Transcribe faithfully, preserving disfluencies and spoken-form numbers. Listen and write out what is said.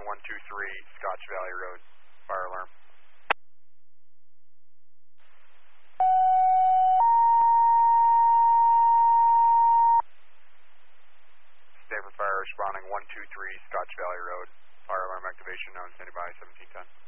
one two three, Scotch Valley Road, fire alarm. Stanford Fire responding one two three, Scotch Valley Road, fire alarm activation known, standing by, seventeen ten.